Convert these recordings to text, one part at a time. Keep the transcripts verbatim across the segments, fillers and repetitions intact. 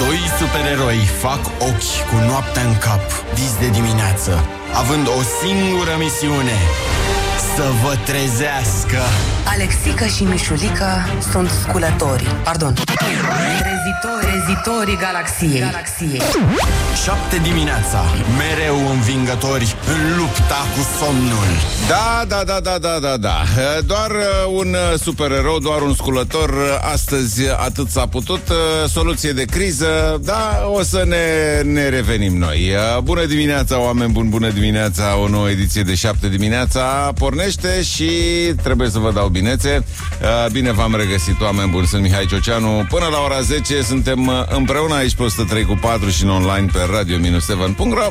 Doi supereroi fac ochi cu noaptea în cap, vis de dimineață, având o singură misiune: să vă trezească. Alexica și Mișulica sunt sculătorii, pardon, trezitori, trezitorii galaxiei. galaxiei. Șapte dimineața, mereu învingători în lupta cu somnul. Da, da, da, da, da, da, da. Doar un supererou, doar un sculător. Astăzi atât s-a putut. Soluție de criză. Da, o să ne, ne revenim noi. Bună dimineața, oameni buni, bună dimineața. O nouă ediție de șapte dimineața pornește și trebuie să vă dau binețe. Bine v-am regăsit, oameni buni. Sunt Mihai Cioceanu. Până la ora zece suntem împreună aici pe o sută trei cu patru și în online pe radio șapte punct ro.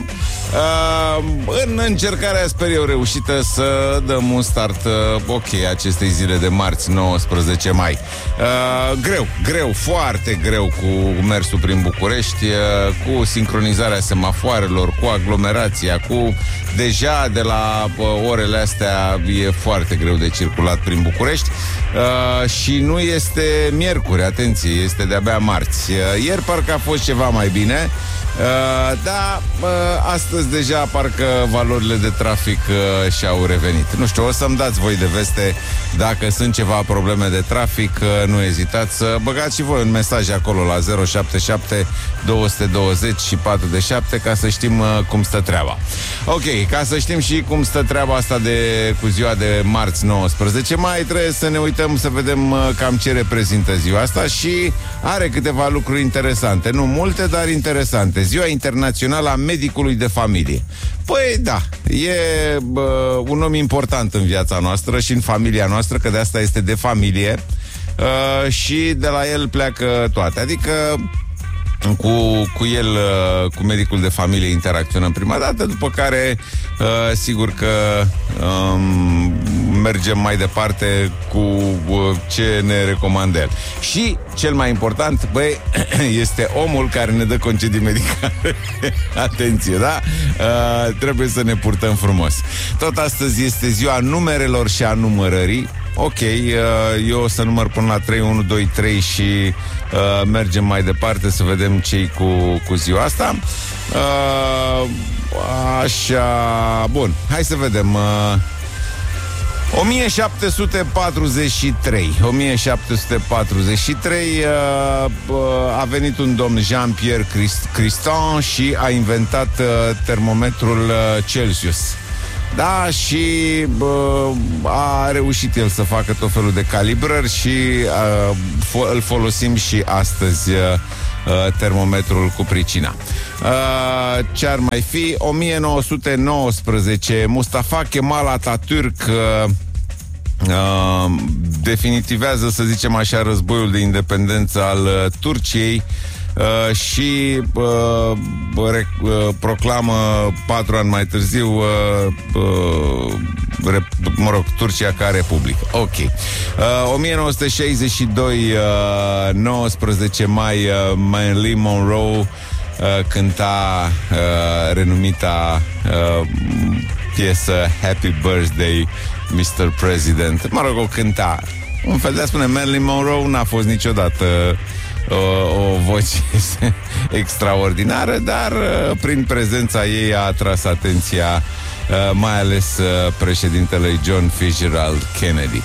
În încercarea, sper eu, reușită să dăm un start ok acestei zile de marți, nouăsprezece mai. Greu, greu, foarte greu cu mersul prin București, cu sincronizarea semafoarelor, cu aglomerația, cu deja de la orele astea e foarte greu de circulat prin București. Uh, și nu este miercuri, atenție, este de-abia marți. Uh, ieri parcă a fost ceva mai bine, uh, dar uh, astăzi deja parcă valorile de trafic uh, și-au revenit. Nu știu, o să-mi dați voi de veste dacă sunt ceva probleme de trafic. Uh, nu ezitați să băgați și voi un mesaj acolo la zero șapte șapte doi doi zero și patru de șapte ca să știm uh, cum stă treaba. Ok, ca să știm și cum stă treaba asta de, cu ziua de marți nouăsprezece mai, trebuie să ne uităm să vedem uh, cam ce reprezintă ziua asta și are câteva lucruri interesante. Nu multe, dar interesante. Ziua Internațională a Medicului de Familie. Păi da, e uh, un om important în viața noastră și în familia noastră, că de asta este de familie, uh, și de la el pleacă toate. Adică Cu, cu el, cu medicul de familie interacționăm prima dată, după care uh, sigur că um, mergem mai departe cu uh, ce ne recomandă el. Și cel mai important, băi, este omul care ne dă concedii medicale. Atenție, da? Uh, trebuie să ne purtăm frumos. Tot astăzi este ziua numerelor și a numărării. Ok, eu o să număr până la trei, unu, doi, trei și uh, mergem mai departe să vedem ce-i cu, cu ziua asta. Uh, așa, bun, hai să vedem. Uh, o mie șapte sute patruzeci și trei o mie șapte sute patruzeci și trei uh, uh, a venit un domn Jean-Pierre Christin și a inventat uh, termometrul uh, Celsius. Da, și bă, a reușit el să facă tot felul de calibrări și uh, fo- îl folosim și astăzi, uh, termometrul cu pricina. Uh, ce ar mai fi? o mie nouă sute nouăsprezece Mustafa Kemal Atatürk uh, uh, definitivează, să zicem așa, războiul de independență al uh, Turciei. Uh, și uh, re, uh, proclamă patru ani mai târziu uh, uh, re, mă rog, Turcia ca republică. Ok. Uh, o mie nouă sute șaizeci și doi uh, nouăsprezece mai uh, Marilyn Monroe uh, cânta uh, renumita uh, piesă Happy Birthday mister President. Mă rog, o cânta. Un fel de a spune, Marilyn Monroe n-a fost niciodată O, o voce extraordinară, dar prin prezența ei a atras atenția mai ales președintelui John Fitzgerald Kennedy.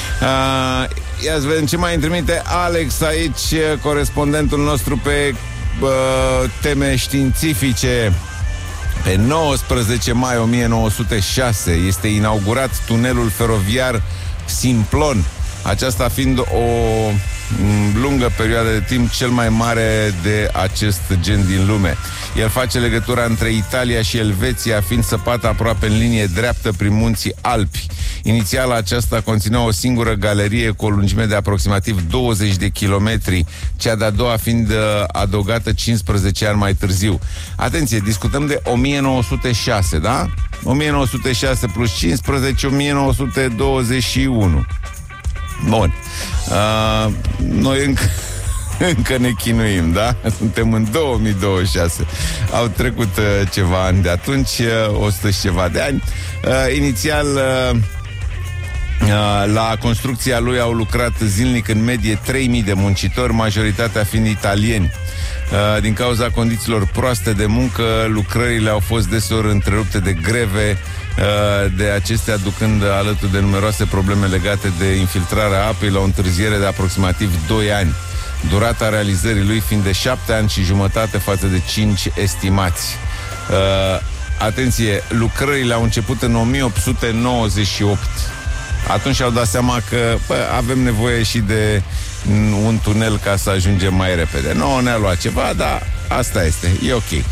Ia să vedem ce mai îmi trimite Alex aici, corespondentul nostru pe teme științifice. Pe nouăsprezece mai o mie nouă sute șase este inaugurat tunelul feroviar Simplon, aceasta fiind o lungă perioadă de timp cel mai mare de acest gen din lume. El face legătura între Italia și Elveția, fiind săpată aproape în linie dreaptă prin munții Alpi. Inițial aceasta conținea o singură galerie cu o lungime de aproximativ douăzeci de kilometri, cea de-a doua fiind adăugată cincisprezece ani mai târziu. Atenție, discutăm de o mie nouă sute șase, da? o mie nouă sute șase plus cincisprezece, o mie nouă sute douăzeci și unu. Bun. Uh, noi încă, încă ne chinuim, da? Suntem în două mii douăzeci și șase. Au trecut uh, ceva ani de atunci, uh, o sută și ceva de ani. Uh, inițial, uh, La construcția lui au lucrat zilnic în medie trei mii de muncitori, majoritatea fiind italieni. Din cauza condițiilor proaste de muncă, lucrările au fost deseori întrerupte de greve, de acestea ducând alături de numeroase probleme legate de infiltrarea apei la o întârziere de aproximativ doi ani. Durata realizării lui fiind de șapte ani și jumătate față de cinci estimați. Atenție, lucrările au început în o mie opt sute nouăzeci și opt. Atunci au dat seama că bă, avem nevoie și de un tunel ca să ajungem mai repede. Nu ne-a luat ceva, dar asta este, e ok. uh,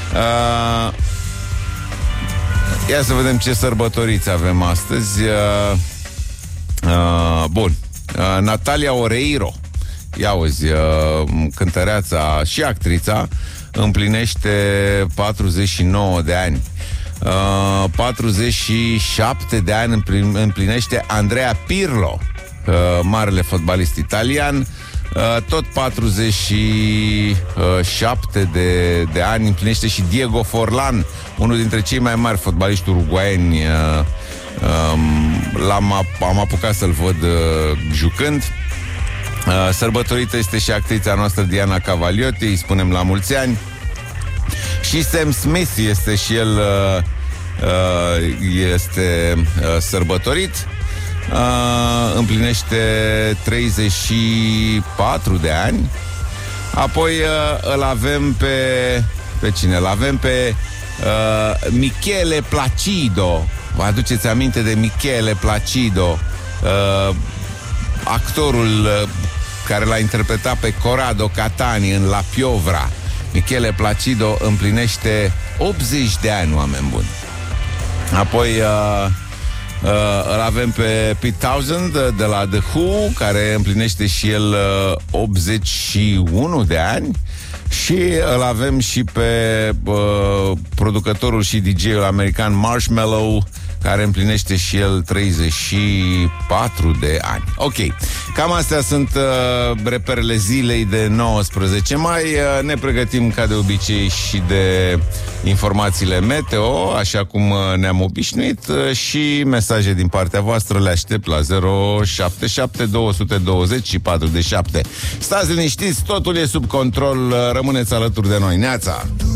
Ia să vedem ce sărbătoriți avem astăzi. uh, uh, Bun, uh, Natalia Oreiro, ia auzi, uh, cântăreața și actrița, împlinește patruzeci și nouă de ani. Uh, patruzeci și șapte de ani împlinește Andrea Pirlo, uh, marele fotbalist italian. uh, Tot patruzeci și șapte de, de ani împlinește și Diego Forlan, unul dintre cei mai mari fotbaliști uruguaieni. uh, um, L-am am apucat să-l văd uh, jucând. uh, Sărbătorită este și actrița noastră Diana Cavalioti, îi spunem la mulți ani. Și Sam Smith este și el uh, uh, este uh, sărbătorit. uh, Împlinește treizeci și patru de ani. Apoi uh, îl avem pe Pe cine? Îl avem pe uh, Michele Placido. Vă aduceți aminte de Michele Placido, uh, actorul uh, care l-a interpretat pe Corrado Catani în La Piovra. Michele Placido împlinește optzeci de ani, oameni buni. Apoi uh, uh, îl avem pe Pete Townshend de la The Who, care împlinește și el uh, optzeci și unu de ani. Și îl avem și pe uh, producătorul și D J-ul american Marshmello, care împlinește și el treizeci și patru de ani. Ok, cam astea sunt uh, reperele zilei de nouăsprezece mai. uh, Ne pregătim ca de obicei și de informațiile meteo, așa cum uh, ne-am obișnuit, uh, și mesaje din partea voastră le aștept la zero șapte șapte doi doi zero și patruzeci și șapte. Stați liniștiți, totul e sub control, uh, rămâneți alături de noi. Neața!